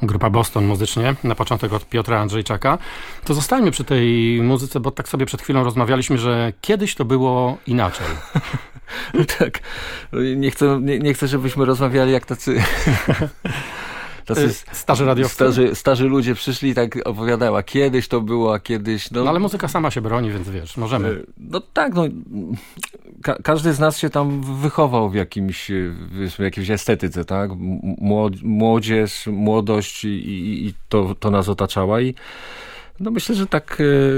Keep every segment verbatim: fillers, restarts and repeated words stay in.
grupa Boston muzycznie, na początek od Piotra Andrzejczaka. To zostańmy przy tej muzyce, bo tak sobie przed chwilą rozmawialiśmy, że kiedyś to było inaczej. Tak, nie chcę, nie, nie chcę, żebyśmy rozmawiali jak tacy... Tacy starzy radiowcy. Starzy, starzy ludzie przyszli i tak opowiadają, a kiedyś to było, a kiedyś... No, no ale muzyka sama się broni, więc wiesz, możemy. No tak, no ka- każdy z nas się tam wychował w jakimś, w jakiejś estetyce, tak? Młodzież, młodość i, i, i to, to nas otaczała i no myślę, że tak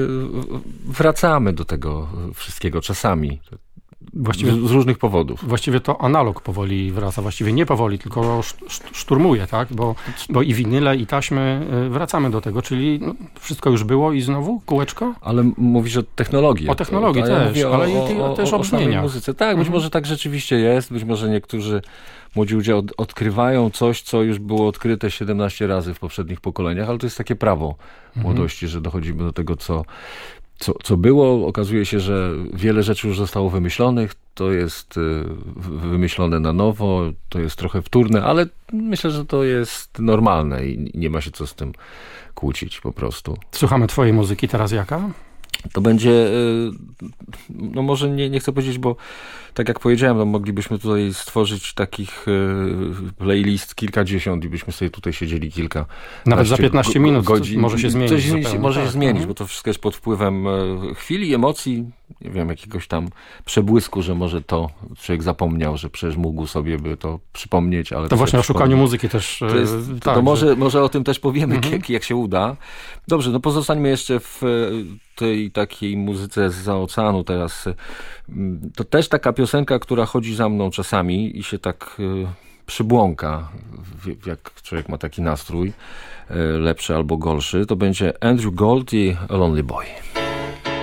wracamy do tego wszystkiego czasami. Właściwie z, z różnych powodów. Właściwie to analog powoli wraca, właściwie nie powoli, tylko szturmuje, tak? Bo, bo i winyle, i taśmy wracamy do tego, czyli no, wszystko już było i znowu kółeczko? Ale mówisz o technologii. O technologii to, też, ja ale o, i o, też o, o brzmieniach. Muzyce. Tak, mhm. Być może tak rzeczywiście jest, być może niektórzy młodzi ludzie od, odkrywają coś, co już było odkryte siedemnaście razy w poprzednich pokoleniach, ale to jest takie prawo mhm. młodości, że dochodzimy do tego, co Co, co było, okazuje się, że wiele rzeczy już zostało wymyślonych, to jest wymyślone na nowo, to jest trochę wtórne, ale myślę, że to jest normalne i nie ma się co z tym kłócić po prostu. Słuchamy twojej muzyki, teraz jaka? To będzie, no może nie, nie chcę powiedzieć, bo tak jak powiedziałem, no moglibyśmy tutaj stworzyć takich playlist kilkadziesiąt i byśmy sobie tutaj siedzieli kilka. Nawet za piętnaście minut godzin, może się zmienić. Coś może tak. się zmienić, mhm. bo to wszystko jest pod wpływem chwili, emocji, nie wiem, jakiegoś tam przebłysku, że może to człowiek zapomniał, że przecież mógł sobie by to przypomnieć. Ale to właśnie o szukaniu muzyki też. To, jest, to, tak, to może, że... może o tym też powiemy, mhm. jak, jak się uda. Dobrze, no pozostańmy jeszcze w tej takiej muzyce zza oceanu teraz. To też taka piosenka, która chodzi za mną czasami i się tak y, przybłąka, jak człowiek ma taki nastrój, y, lepszy albo gorszy. To będzie Andrew Gold i A Lonely Boy.